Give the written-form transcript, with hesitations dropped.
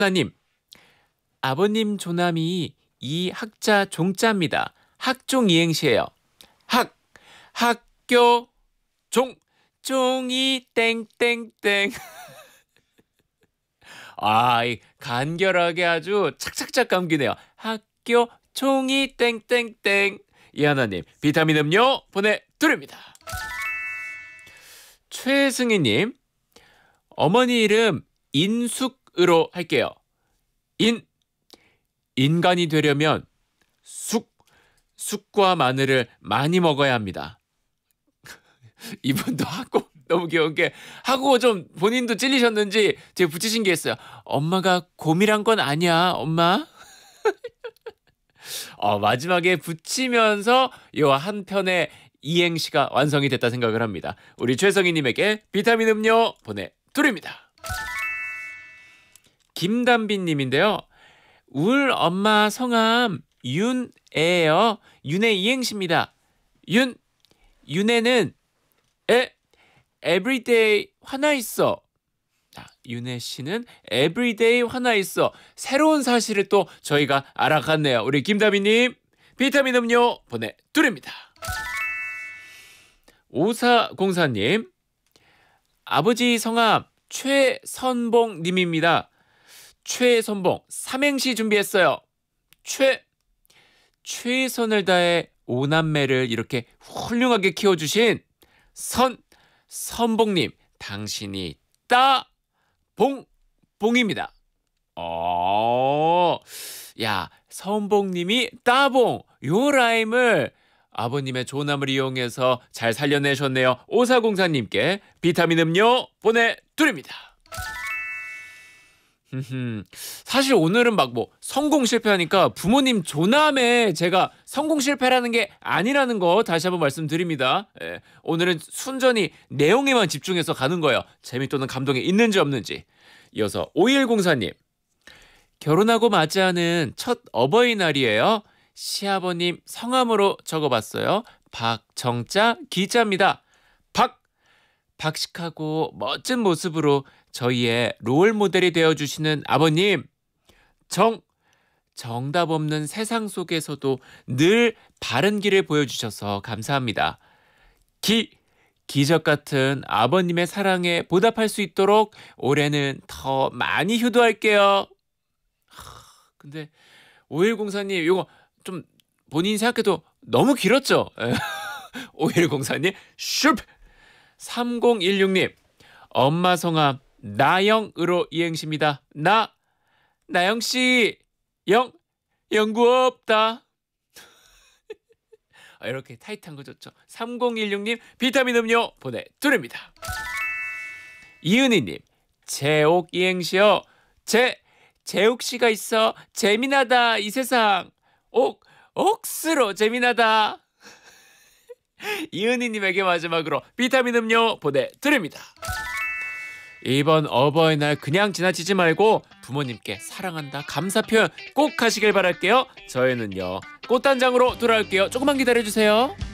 하나님, 아버님 조남이 이 학자 종자입니다. 학종 이행시예요. 학교, 종이 땡땡땡. 이 간결하게 아주 착착착 감기네요. 학교, 종이 땡땡땡. 이하나님, 비타민 음료 보내드립니다. 최승희님, 어머니 이름 인숙으로 할게요. 인간이 되려면 쑥과 마늘을 많이 먹어야 합니다. 이분도 하고 너무 귀여운 게 하고 좀 본인도 찔리셨는지 뒤에 붙이신 게 있어요. 엄마가 곰이란 건 아니야, 엄마. 마지막에 붙이면서 이 한 편의 이행시가 완성이 됐다 생각을 합니다. 우리 최성희님에게 비타민 음료 보내드립니다. 김담빈님인데요. 울 엄마 성함 윤애예요. 윤애 이행시입니다. 윤애는 everyday 화나 있어. 윤혜 씨는 everyday 화나 있어. 새로운 사실을 또 저희가 알아갔네요. 우리 김다비님 비타민 음료 보내드립니다. 5404님, 아버지 성함 최선봉님입니다. 최선봉 삼행시 준비했어요. 최선을 다해 오남매를 이렇게 훌륭하게 키워주신 선봉님, 당신이 봉입니다. 선봉님이 따봉, 요 라임을 아버님의 조남을 이용해서 잘 살려내셨네요. 5404님께 비타민 음료 보내드립니다. 사실 오늘은 성공 실패하니까 부모님 조남에 제가 성공 실패라는 게 아니라는 거 다시 한번 말씀드립니다. 오늘은 순전히 내용에만 집중해서 가는 거예요. 재미 또는 감동이 있는지 없는지. 이어서 5104님, 결혼하고 맞이하는 첫 어버이날이에요. 시아버님 성함으로 적어봤어요. 박정자 기자입니다. 박식하고 멋진 모습으로 저희의 롤 모델이 되어주시는 아버님, 정답 없는 세상 속에서도 늘 바른 길을 보여주셔서 감사합니다. 기적 같은 아버님의 사랑에 보답할 수 있도록 올해는 더 많이 효도할게요. 근데 5104님 이거 좀 본인이 생각해도 너무 길었죠? 5104님 슈 3016님, 엄마 성함 나영으로 이행시입니다. 나영씨 영구 없다. 이렇게 타이트한 거 좋죠. 3016님 비타민 음료 보내드립니다. 이은희님, 제옥 이행시요. 제옥씨가 있어 재미나다 이 세상. 옥스로 재미나다. 이은희님에게 마지막으로 비타민 음료 보내드립니다. 이번 어버이날 그냥 지나치지 말고 부모님께 사랑한다 감사 표현 꼭 하시길 바랄게요. 저희는요 꽃단장으로 돌아올게요. 조금만 기다려주세요.